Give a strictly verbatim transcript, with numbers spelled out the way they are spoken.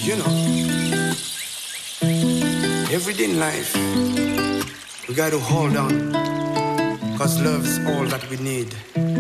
You know, every day in life, we got to hold on, cause love's all that we need.